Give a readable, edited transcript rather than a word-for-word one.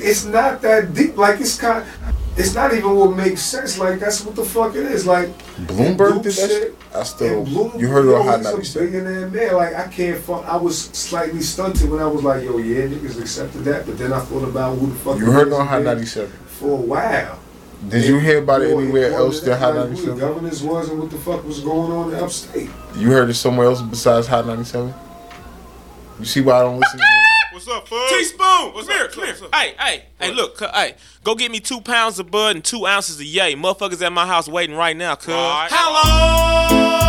It's not that deep. Like it's not even what makes sense. Like that's what the fuck it is. Like Bloomberg did that shit. I still. You heard it on Hot 97. He's a billionaire man. Like I can't fuck. I was slightly stunted when I was like, yo, yeah, niggas accepted that. But then I thought about who the fuck. You heard it on Hot 97 for a while. Did you hear about it anywhere else than Hot 97? Who the governors was and what the fuck was going on in upstate. You heard it somewhere else besides Hot 97? You see why I don't listen to it? What's up, Fuzz? Teaspoon! Come here. Hey, look, hey, go get me 2 pounds of bud and 2 ounces of yay. Motherfuckers at my house waiting right now, cuz. Right. How long?